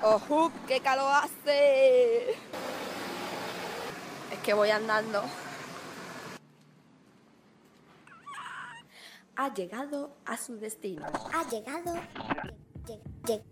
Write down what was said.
¡Ojú! ¡Qué calor hace! Es que voy andando. Ha llegado a su destino. Ha llegado.